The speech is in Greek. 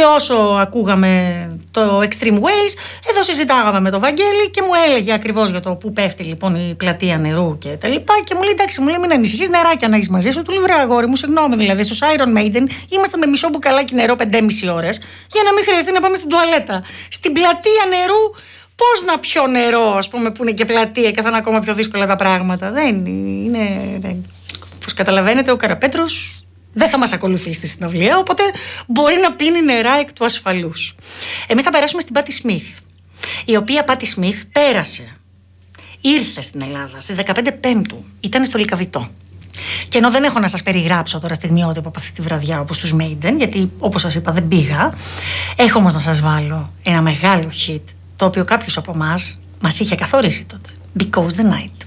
Και όσο ακούγαμε το Extreme Ways, εδώ συζητάγαμε με τον Βαγγέλη και μου έλεγε ακριβώς για το που πέφτει λοιπόν η πλατεία νερού και τα λοιπά. Και μου λέει: εντάξει, μου λέει, μην ανησυχείς, νεράκια να έχεις μαζί σου. Του λέει: βρε αγόρι μου, συγγνώμη, δηλαδή στους Iron Maiden ήμασταν με μισό μπουκαλάκι νερό 5,5 ώρες για να μην χρειαστεί να πάμε στην τουαλέτα. Στην πλατεία νερού, πώς να πιω νερό, ας πούμε, που είναι και πλατεία και θα είναι ακόμα πιο δύσκολα τα πράγματα. Δεν είναι. Όπως καταλαβαίνετε, ο Καραπέτρος δεν θα μας ακολουθεί στη συναυλία, οπότε μπορεί να πίνει νερά εκ του ασφαλούς. Εμείς θα περάσουμε στην Πάτι Σμιθ, η οποία Πάτι Σμιθ ήρθε στην Ελλάδα στις 15 Πέμπτου, ήταν στο Λυκαβητό. Και ενώ δεν έχω να σας περιγράψω τώρα στιγμιότυπο από αυτή τη βραδιά όπως τους Maiden, γιατί όπως σας είπα δεν πήγα, έχω όμως να σας βάλω ένα μεγάλο hit, το οποίο κάποιος από εμάς μας είχε καθορίσει τότε. Because the Night.